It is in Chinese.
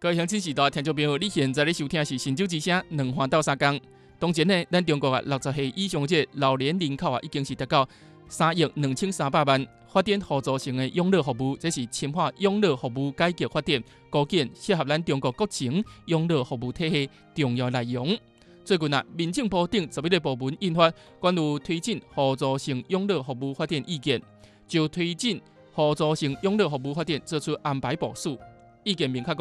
各位乡亲时代听众朋友，你现在咧收听的是新酒之声两环到三江。当前呢，咱中国60岁以上这老年人口已经是达到3亿2300万。发展互助性的养老服务，这是深化养老服务改革发展，构建适合咱中国国情养老服务体系重要内容。最近民政部等11个部门印发关于推进互助性养老服务发展意见，就推进互助性养老服务发展做出安排部署。意见明确